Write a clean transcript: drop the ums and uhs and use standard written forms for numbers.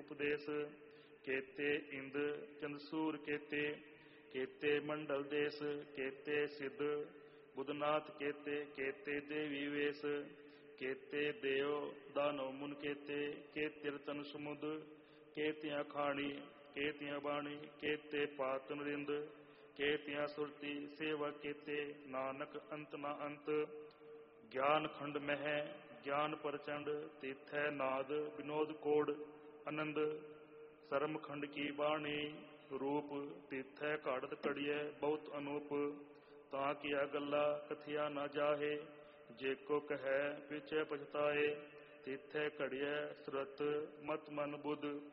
ਉਪਦੇਸ ਕੇਤੇ ਇੰਦ ਚੰਦਸੂਰ ਕੇਤੇ ਮੰਡਲ ਦੇਸ ਕੇਤੇ ਸਿੱਧ ਬੁੱਧਨਾਥ ਕੇਤੇ ਦੇਵੀ ਵੇਸ ਕੇਤੇ ਦੇਵ ਦਾਨਵ ਮੁਨ ਕੇਤੇ ਰਤਨ ਸਮੁਦ ਕੇਤਿਆਂ ਖਾਣੀ ਕੇਤਿਆਂ ਬਾਣੀ ਕੇਤੇ ਪਾਤਨ ਰਿੰਦ ਕੇਤਿਆਂ ਸੁਰਤੀ ਸੇਵਾ ਕੇਤੇ ਨਾਨਕ ਅੰਤ ਨਾ ਅੰਤ ਗਿਆਨ ਖੰਡ ਮਹਿ ਗਿਆਨ ਪ੍ਰਚੰਡ ਤੀਥੈ ਨਾਦ ਵਿਨੋਦ ਕੋੜ ਆਨੰਦ ਸਰਮ ਖੰਡ ਕੀ ਬਾਣੀ ਰੂਪ ਤੀਥੈ ਘਾੜਤ ਘੜੀਐ ਬਹੁਤ ਅਨੂਪ ਤਾਂ ਕੀਆ ਗੱਲਾ ਕਥਿਆ ਨਾ ਜਾਹੇ ਜੇ ਕੋ ਕਹੈ ਪਿਛੈ ਪਛਤਾਏ ਤੀਥੈ ਘੜੀਐ ਸੁਰਤ ਮਤ ਮਨ ਬੁੱਧ